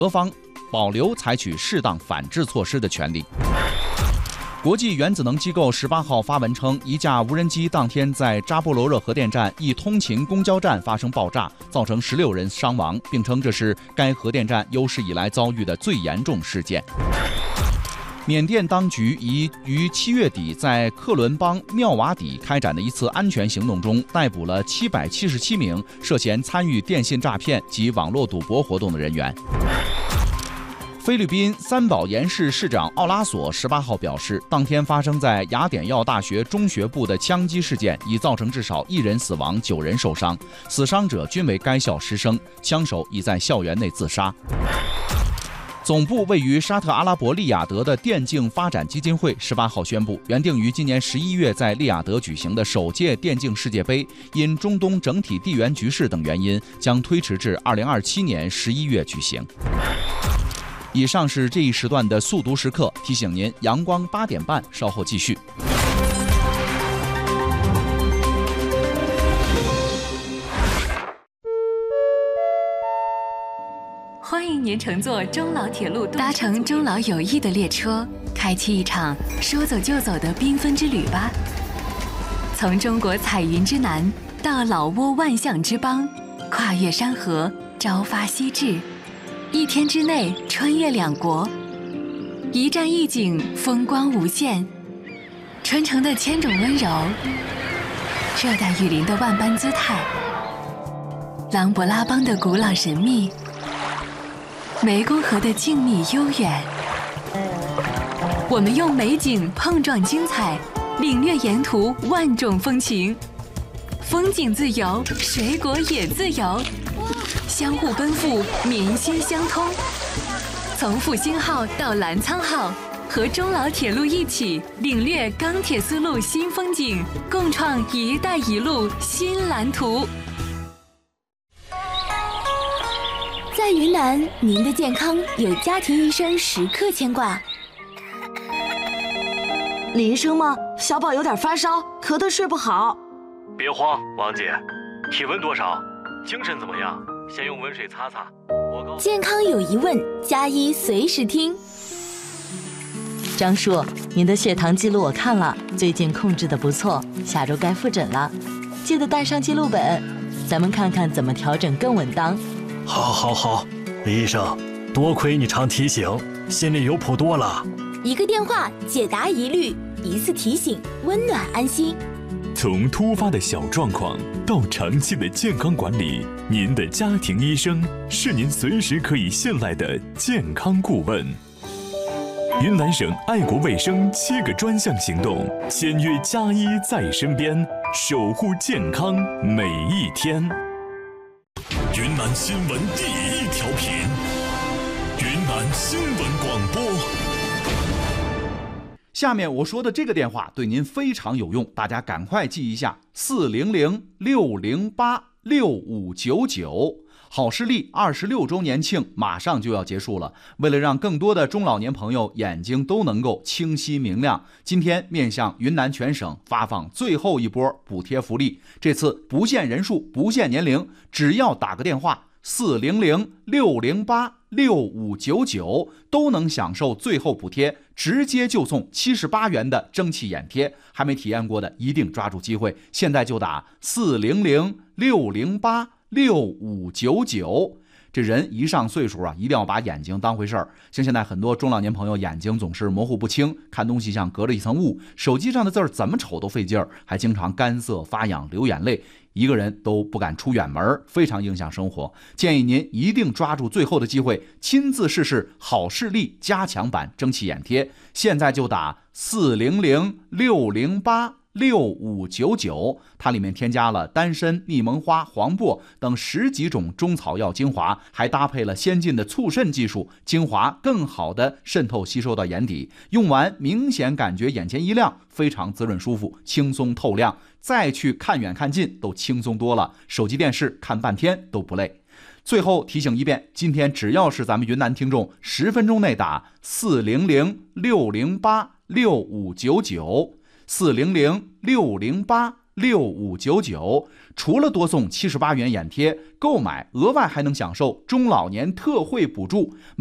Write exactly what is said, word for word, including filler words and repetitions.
俄方保留采取适当反制措施的权利。国际原子能机构十八号发文称，一架无人机当天在扎波罗热核电站一通勤公交站发生爆炸，造成十六人伤亡，并称这是该核电站有史以来遭遇的最严重事件。缅甸当局已于七月底在克伦邦妙瓦底开展的一次安全行动中，逮捕了七百七十七名涉嫌参与电信诈骗及网络赌博活动的人员。菲律宾三宝岩市市长奥拉索十八号表示，当天发生在雅典耀大学中学部的枪击事件已造成至少一人死亡，九人受伤，死伤者均为该校师生，枪手已在校园内自杀。总部位于沙特阿拉伯利雅得的电竞发展基金会十八号宣布，原定于今年十一月在利雅得举行的首届电竞世界杯，因中东整体地缘局势等原因，将推迟至二零二七年十一月举行。以上是这一时段的速读时刻，提醒您阳光八点半稍后继续。 欢迎您乘坐中老铁路，搭乘中老友谊的列车，开启一场说走就走的缤纷之旅吧。从中国彩云之南到老挝万象之邦，跨越山河，朝发夕至。一天之内穿越两国，一站一景，风光无限。春城的千种温柔，热带雨林的万般姿态，琅勃拉邦的古老神秘，湄公河的静谧悠远。我们用美景碰撞精彩，领略沿途万种风情。风景自由，水果也自由。相互奔赴，民心相通。从复兴号到澜沧号，和中老铁路一起领略钢铁丝路新风景，共创“一带一路”新蓝图。 在云南，您的健康有家庭医生时刻牵挂。 李医生吗？小宝有点发烧，咳得睡不好。 别慌，王姐，体温多少？精神怎么样？先用温水擦擦。我告健康有疑问，加医随时听。 张叔，您的血糖记录我看了，最近控制的不错，下周该复诊了，记得带上记录本，咱们看看怎么调整更稳当。 好，好，好，李医生，多亏你常提醒，心里有谱多了。 一个电话解答疑虑，一次提醒温暖安心。 从突发的小状况到长期的健康管理，您的家庭医生是您随时可以信赖的健康顾问。云南省爱国卫生七个专项行动，签约加医在身边，守护健康每一天。 云南新闻第一调频，云南新闻广播。 下面我说的这个电话对您非常有用，大家赶快记一下：四零零六零八六五九九。好视力二十六周年庆马上就要结束了，为了让更多的中老年朋友眼睛都能够清晰明亮，今天面向云南全省发放最后一波补贴福利。这次不限人数，不限年龄，只要打个电话四零零六零八六五九九都能享受最后补贴，直接就送七十八元的蒸汽眼贴。还没体验过的一定抓住机会，现在就打四零零六零八六五九九。这人一上岁数啊，一定要把眼睛当回事儿。像现在很多中老年朋友眼睛总是模糊不清，看东西像隔着一层雾，手机上的字儿怎么瞅都费劲儿，还经常干涩发痒流眼泪，一个人都不敢出远门，非常影响生活。建议您一定抓住最后的机会，亲自试试好视力加强版蒸汽眼贴。现在就打四零零六零八六五九九，它里面添加了丹参、蜜蒙花、黄柏等十几种中草药精华，还搭配了先进的促渗技术，精华更好的渗透吸收到眼底，用完明显感觉眼前一亮，非常滋润舒服，轻松透亮，再去看远看近都轻松多了，手机电视看半天都不累。最后提醒一遍，今天只要是咱们云南听众，十分钟内打四零零六零八六五九九。四零零六零八六五九九。除了多送七十八元眼贴，购买额外还能享受中老年特惠补助。